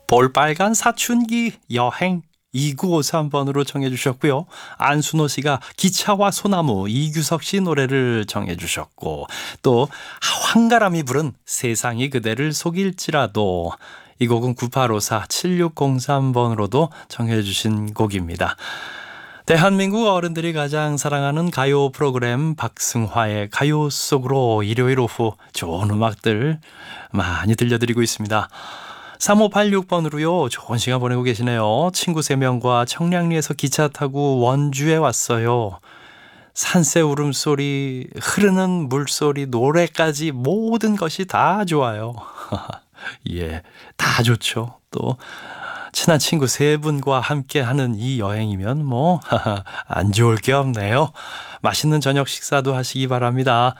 볼빨간 사춘기 여행 2953번으로 정해 주셨고요. 안순호 씨가 기차와 소나무, 이규석 씨 노래를 정해 주셨고, 또 황가람이 부른 세상이 그대를 속일지라도, 이 곡은 9854-7603번으로도 정해 주신 곡입니다. 대한민국 어른들이 가장 사랑하는 가요 프로그램 박승화의 가요 속으로 일요일 오후 좋은 음악들 많이 들려드리고 있습니다. 3586번으로요. 좋은 시간 보내고 계시네요. 친구 3명과 청량리에서 기차 타고 원주에 왔어요. 산새 울음소리, 흐르는 물소리, 노래까지 모든 것이 다 좋아요. 예, 다 좋죠. 또 친한 친구 3분과 함께 하는 이 여행이면 뭐 안 좋을 게 없네요. 맛있는 저녁 식사도 하시기 바랍니다.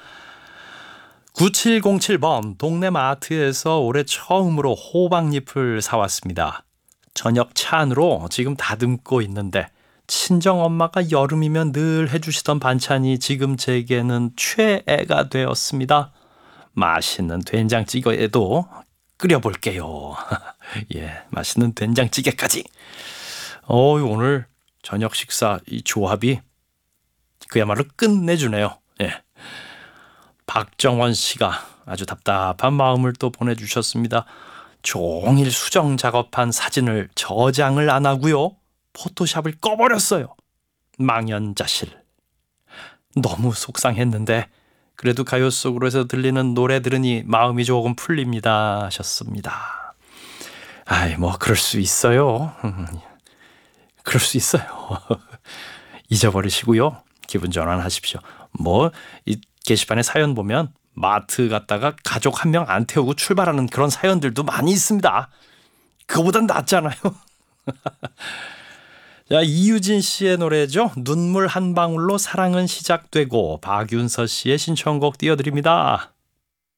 9707번 동네 마트에서 올해 처음으로 호박잎을 사왔습니다. 저녁 차 안으로 지금 다듬고 있는데 친정엄마가 여름이면 늘 해주시던 반찬이 지금 제게는 최애가 되었습니다. 맛있는 된장찌개에도 끓여볼게요. 예, 맛있는 된장찌개까지. 오늘 저녁 식사 이 조합이 그야말로 끝내주네요. 예. 박정원 씨가 아주 답답한 마음을 또 보내주셨습니다. 종일 수정 작업한 사진을 저장을 안 하고요. 포토샵을 꺼버렸어요. 망연자실. 너무 속상했는데 그래도 가요 속으로 해서 들리는 노래 들으니 마음이 조금 풀립니다 하셨습니다. 아이 뭐 그럴 수 있어요. 그럴 수 있어요. 잊어버리시고요. 기분 전환하십시오. 뭐 이 게시판에 사연 보면 마트 갔다가 가족 한 명 안 태우고 출발하는 그런 사연들도 많이 있습니다. 그거보단 낫잖아요. 자, 이유진 씨의 노래죠. 눈물 한 방울로 사랑은 시작되고, 박윤서 씨의 신청곡 띄워드립니다.